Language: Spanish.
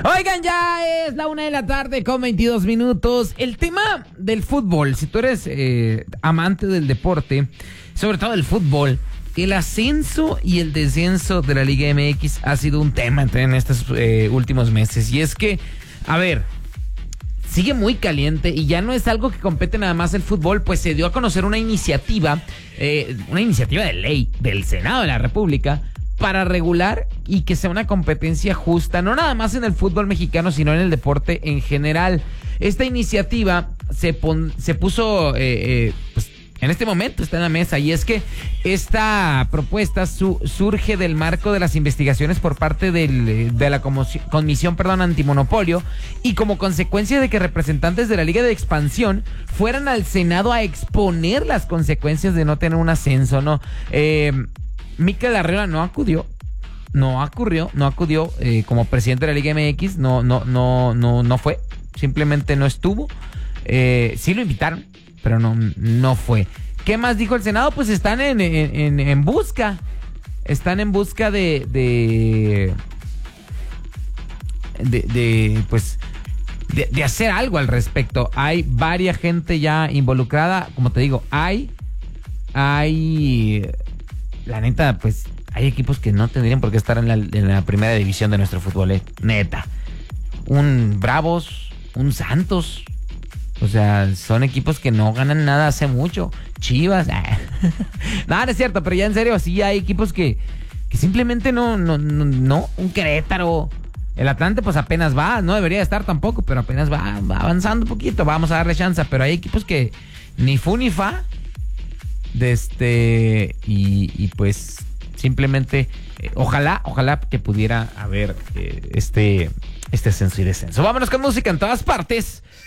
Oigan, ya es la 1:00 con 22 minutos. El tema del fútbol, si tú eres amante del deporte, sobre todo del fútbol, el ascenso y el descenso de la Liga MX ha sido un tema en estos últimos meses. Y es que, a ver, sigue muy caliente y ya no es algo que compete nada más el fútbol, pues se dio a conocer una iniciativa de ley del Senado de la República para regular y que sea una competencia justa, no nada más en el fútbol mexicano, sino en el deporte en general. Esta iniciativa se puso, pues, en este momento está en la mesa, y es que esta propuesta surge del marco de las investigaciones por parte de la Comisión Antimonopolio, y como consecuencia de que representantes de la Liga de Expansión fueran al Senado a exponer las consecuencias de no tener un ascenso, ¿no? Mikel Arriola no acudió como presidente de la Liga MX, no fue, simplemente no estuvo. Sí lo invitaron, pero no fue. ¿Qué más dijo el Senado? Pues están en busca de hacer algo al respecto. Hay varias gente ya involucrada, como te digo, hay la neta, pues hay equipos que no tendrían por qué estar en la primera división de nuestro fútbol, neta. Un Bravos, un Santos. O sea, son equipos que no ganan nada hace mucho. Chivas. No es cierto, pero ya en serio, sí hay equipos que simplemente no. Un Querétaro. El Atlante pues apenas va, no debería estar tampoco, pero apenas va avanzando un poquito. Vamos a darle chance, pero hay equipos que ni fu ni fa. Y pues simplemente ojalá que pudiera haber este ascenso y descenso. Vámonos con música en todas partes.